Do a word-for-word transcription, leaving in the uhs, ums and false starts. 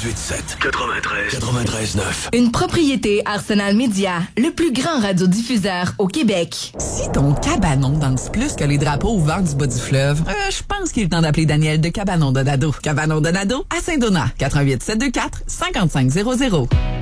quatre-vingt-huit sept, quatre-vingt-treize, quatre-vingt-treize neuf. Une propriété Arsenal Média, le plus grand radiodiffuseur au Québec. Si ton cabanon danse plus que les drapeaux au vent du bas du fleuve, euh, je pense qu'il est temps d'appeler Daniel de Cabanon Donado. Cabanon Donado à Saint-Donat, quatre un huit, sept deux quatre, cinq cinq zéro zéro.